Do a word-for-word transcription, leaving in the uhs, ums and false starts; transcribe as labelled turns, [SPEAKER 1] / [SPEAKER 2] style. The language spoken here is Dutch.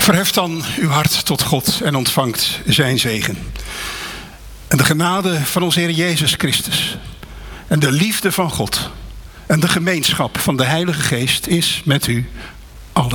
[SPEAKER 1] Verheft dan uw hart tot God en ontvangt zijn zegen. En de genade van onze Heer Jezus Christus en de liefde van God en de gemeenschap van de Heilige Geest is met u